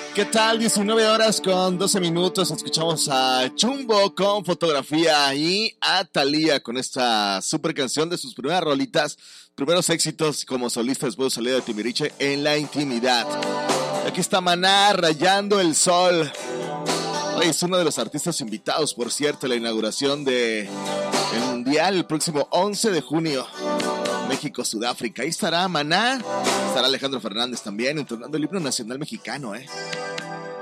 ¿Qué tal? 19 horas con 12 minutos. Escuchamos a Chumbo con Fotografía y a Thalía con esta super canción de sus primeras rolitas, primeros éxitos como solista después de salir de Timbiriche, En la Intimidad. Aquí está Maná, Rayando el Sol. Hoy es uno de los artistas invitados, por cierto, a la inauguración del Mundial el próximo 11 de junio. México-Sudáfrica. Ahí estará Maná, estará Alejandro Fernández también, entonando el himno nacional mexicano,